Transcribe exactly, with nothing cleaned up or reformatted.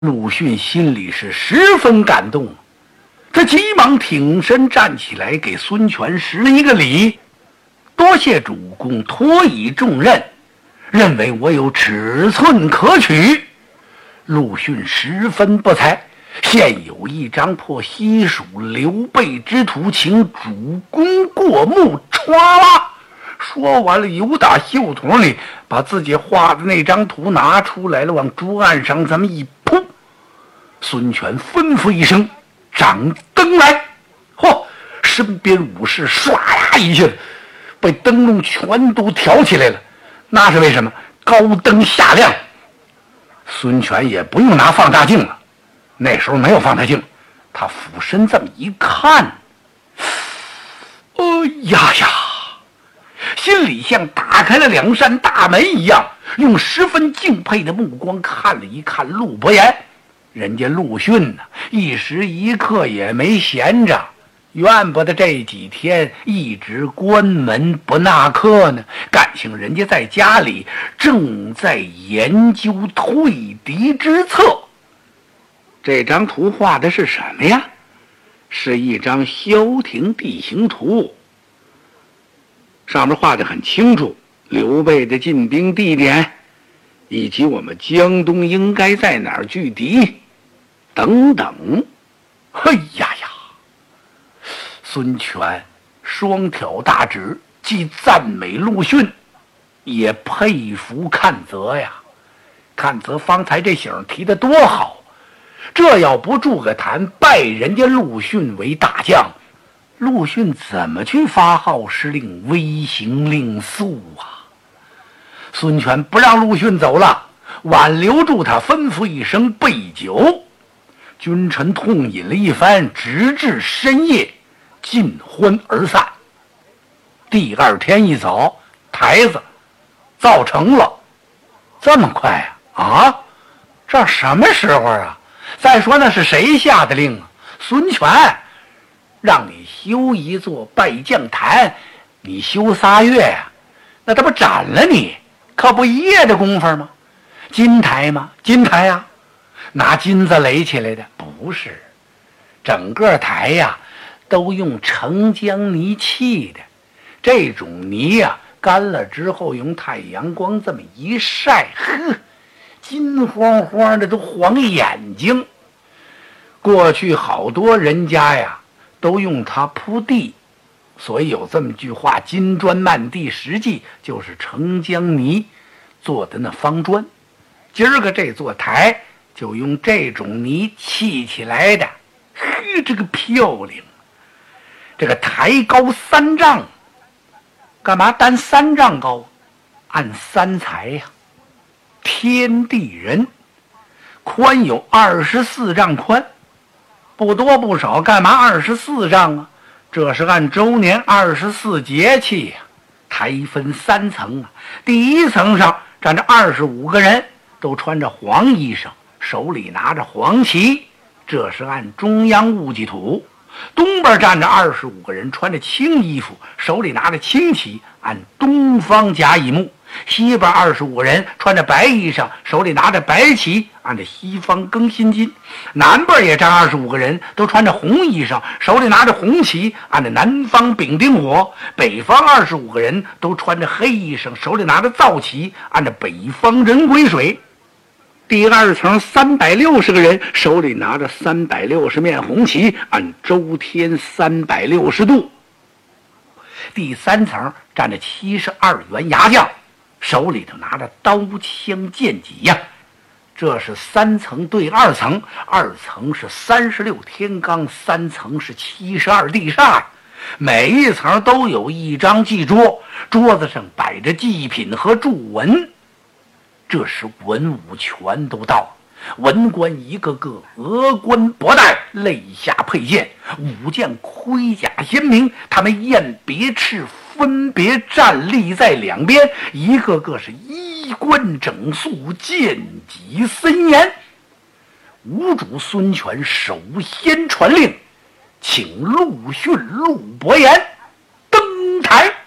鲁迅心里是十分感动，他急忙挺身站起来，给孙权施了一个礼，多谢主公托以重任，认为我有尺寸可取。鲁迅十分不才，现有一张破西蜀刘备之图，请主公过目。歘啦！说完了，由打袖筒里把自己画的那张图拿出来了，往桌案上这么一扑。孙权吩咐一声：“掌灯来！”嚯，身边武士唰啦一下子被灯笼全都挑起来了。那是为什么？高灯下亮。孙权也不用拿放大镜了，那时候没有放大镜，他俯身这么一看，哎呀呀，心里像打开了两扇大门一样，用十分敬佩的目光看了一看陆伯言。人家陆逊呢，一时一刻也没闲着，怨不得这几天一直关门不纳客呢。感情人家在家里正在研究退敌之策。这张图画的是什么呀？是一张萧亭地形图，上面画得很清楚，刘备的进兵地点，以及我们江东应该在哪儿拒敌等等。嘿呀呀！孙权双挑大指，既赞美陆逊，也佩服阚泽呀。阚泽方才这醒提得多好，这要不筑个坛拜人家陆逊为大将，陆逊怎么去发号施令、威行令速啊？孙权不让陆逊走了，挽留住他，吩咐一声备酒。君臣痛饮了一番，直至深夜，尽欢而散。第二天一早，台子造成了。这么快啊？啊，这什么时候啊？再说那是谁下的令啊？孙权让你修一座拜将坛，你修仨月呀、啊，那他不斩了你？可不一夜的功夫吗？金台吗？金台呀、啊，拿金子垒起来的？不是，整个台呀、啊、都用澄江泥砌的。这种泥呀、啊、干了之后，用太阳光这么一晒，呵，金晃晃的，都晃眼睛。过去好多人家呀都用它铺地，所以有这么句话：金砖漫地，实际就是澄江泥做的那方砖。今儿个这座台就用这种泥砌起来的，呵，这个漂亮。这个台高三丈，干嘛单三丈高？按三才呀、啊，天地人，宽有二十四丈宽，不多不少，干嘛二十四丈啊？这是按周年二十四节气呀、啊。台分三层啊，第一层上站着二十五个人，都穿着黄衣裳，手里拿着黄旗，这是按中央戊己土。东边站着二十五个人，穿着青衣服，手里拿着青旗，按东方甲乙木。西边二十五个人穿着白衣裳，手里拿着白旗，按着西方庚辛金。南边也站二十五个人，都穿着红衣裳，手里拿着红旗，按着南方丙丁火。北方二十五个人都穿着黑衣裳，手里拿着皂旗，按着北方壬癸水。第二层三百六十个人，手里拿着三百六十面红旗，按周天三百六十度。第三层站着七十二员牙将，手里头拿着刀枪剑戟呀。这是三层对二层，二层是三十六天罡，三层是七十二地煞。每一层都有一张祭桌，桌子上摆着祭品和祝文。这时文武全都到，文官一个个额冠博带，肋下佩剑，武将盔甲鲜明，他们雁别翅，分别站立在两边，一个个是衣冠整肃，剑戟森严。吴主孙权首先传令，请陆逊、陆伯言登台。